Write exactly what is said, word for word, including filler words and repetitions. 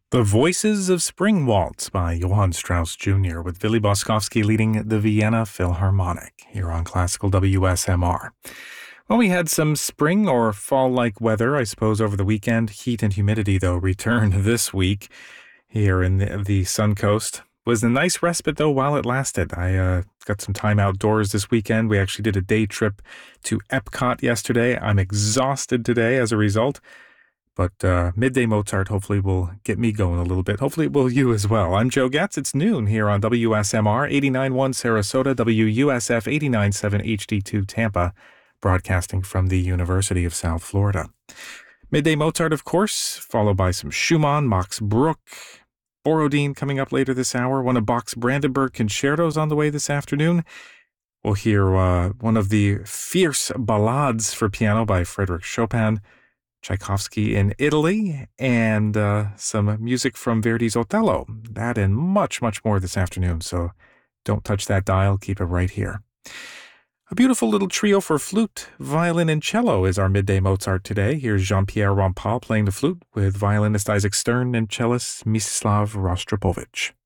The Voices of Spring Waltz by Johann Strauss Junior with Willy Boskovsky leading the Vienna Philharmonic here on Classical W S M R. Well, we had some spring or fall-like weather, I suppose, over the weekend. Heat and humidity, though, returned this week here in the, the Sun Coast. It was a nice respite, though, while it lasted. I uh, got some time outdoors this weekend. We actually did a day trip to Epcot yesterday. I'm exhausted today as a result. But uh, Midday Mozart hopefully will get me going a little bit. Hopefully it will you as well. I'm Joe Getz. It's noon here on W S M R eighty-nine point one Sarasota, W U S F eighty-nine point seven H D two Tampa, broadcasting from the University of South Florida. Midday Mozart, of course, followed by some Schumann, Max Bruch, Borodin coming up later this hour. One of Bach's Brandenburg concertos on the way this afternoon. We'll hear uh, one of the fierce ballades for piano by Frédéric Chopin, Tchaikovsky in Italy, and uh, some music from Verdi's Otello. That and much, much more this afternoon, so don't touch that dial. Keep it right here. A beautiful little trio for flute, violin, and cello is our Midday Mozart today. Here's Jean-Pierre Rampal playing the flute with violinist Isaac Stern and cellist Mstislav Rostropovich.